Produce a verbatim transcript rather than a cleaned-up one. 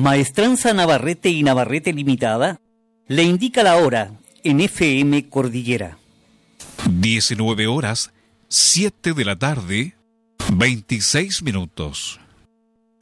Maestranza Navarrete y Navarrete Limitada le indica la hora en F M Cordillera. diecinueve horas, siete de la tarde, veintiséis minutos.